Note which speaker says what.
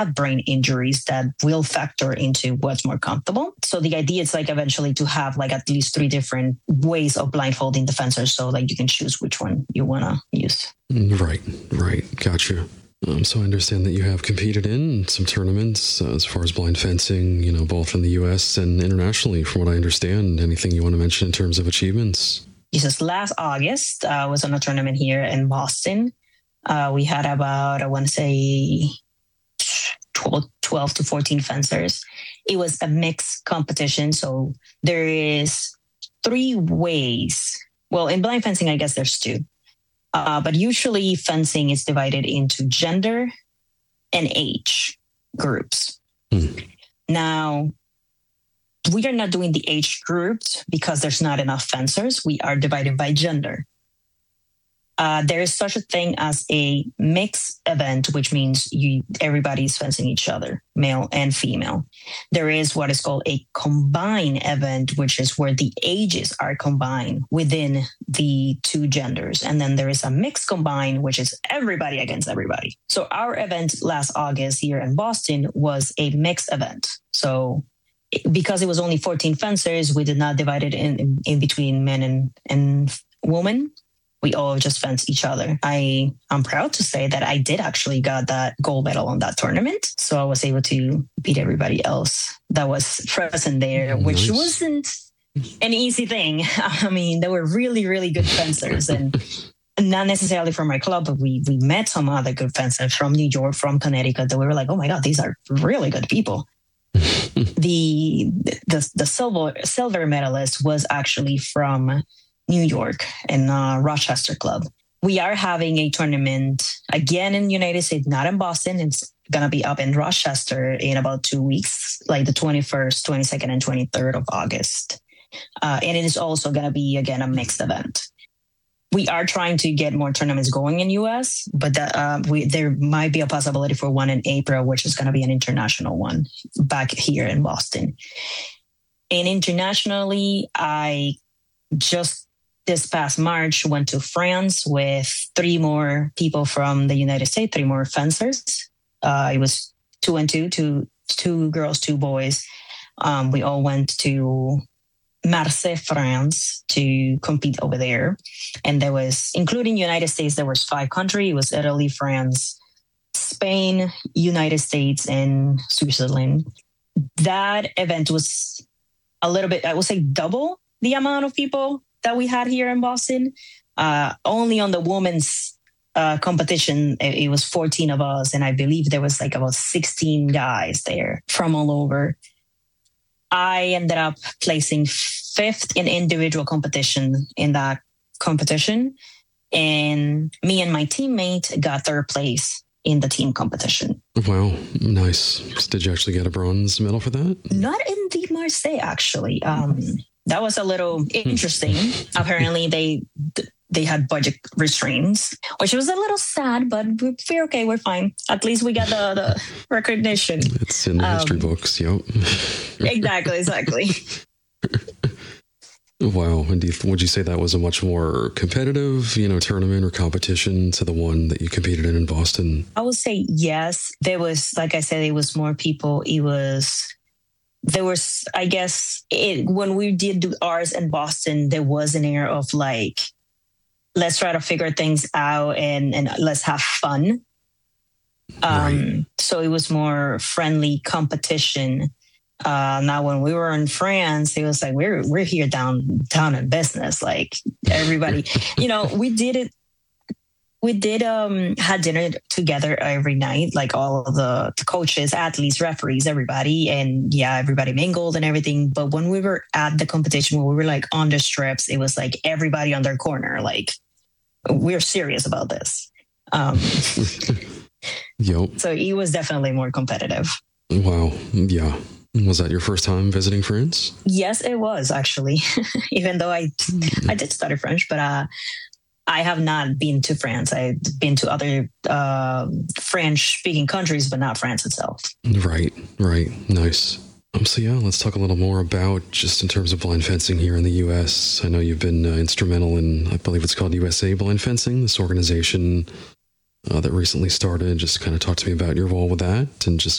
Speaker 1: brain injuries that will factor into what's more comfortable. So the idea is like eventually to have like at least 3 different ways of blindfolding the fencers, so like you can choose which one you want to use.
Speaker 2: Right. Gotcha. So I understand that you have competed in some tournaments as far as blind fencing, both in the U.S. and internationally, from what I understand. Anything you want to mention in terms of achievements?
Speaker 1: Just last August, I was on a tournament here in Boston. We had about, I want to say, 12 to 14 fencers. It was a mixed competition. So there is 3 ways. Well, in blind fencing, I guess there's 2. But usually fencing is divided into gender and age groups. Now, we are not doing the age groups because there's not enough fencers. We are divided by gender. There is such a thing as a mixed event, which means everybody's fencing each other, male and female. There is what is called a combined event, which is where the ages are combined within the 2 genders. And then there is a mixed combined, which is everybody against everybody. So our event last August here in Boston was a mixed event. So because it was only 14 fencers, we did not divide it in between men and women. We all just fenced each other. I'm proud to say that I did actually got that gold medal on that tournament. So I was able to beat everybody else that was present there, which wasn't an easy thing. I mean, they were really, really good fencers, and not necessarily from my club, but we met some other good fencers from New York, from Connecticut, that we were like, oh my God, these are really good people. The silver medalist was actually from New York and Rochester Club. We are having a tournament again in the United States, not in Boston. It's going to be up in Rochester in about 2 weeks, like the 21st, 22nd, and 23rd of August. And it is also going to be, again, a mixed event. We are trying to get more tournaments going in U.S., but there might be a possibility for one in April, which is going to be an international one back here in Boston. And internationally, I just this past March went to France with 3 more people from the United States, 3 more fencers. It was 2 and 2, 2 girls, 2 boys. We all went to Marseille, France to compete over there. And there was, including United States, there was 5 countries. It was Italy, France, Spain, United States, and Switzerland. That event was a little bit, I would say, double the amount of people that we had here in Boston. Only on the women's competition, it was 14 of us. And I believe there was like about 16 guys there from all over. I ended up placing 5th in individual competition in that competition. And me and my teammate got 3rd place in the team competition.
Speaker 2: Wow, nice. Did you actually get a bronze medal for that?
Speaker 1: Not in the Marseille, actually. That was a little interesting. Apparently, they had budget restraints, which was a little sad, but we're okay. We're fine. At least we got the recognition.
Speaker 2: It's in the history books. Yep.
Speaker 1: Exactly.
Speaker 2: Wow. And would you say that was a much more competitive, tournament or competition to the one that you competed in Boston?
Speaker 1: I would say yes. There was, like I said, it was more people. There was, I guess, when we did ours in Boston, there was an air of like, let's try to figure things out and let's have fun. Right. So it was more friendly competition. Now, when we were in France, it was like, we're here down in business. Like everybody, we did had dinner together every night, like all of the coaches, athletes, referees, everybody. And yeah, everybody mingled and everything. But when we were at the competition, when we were like on the strips, it was like everybody on their corner. Like, we're serious about this.
Speaker 2: Yep.
Speaker 1: So it was definitely more competitive.
Speaker 2: Wow. Yeah. Was that your first time visiting France?
Speaker 1: Yes, it was actually. Even though I did study French, but I have not been to France. I've been to other French-speaking countries, but not France itself.
Speaker 2: Right. Nice. So yeah, let's talk a little more about just in terms of blind fencing here in the U.S. I know you've been instrumental in, I believe it's called USA Blind Fencing, this organization that recently started. Just kind of talk to me about your role with that and just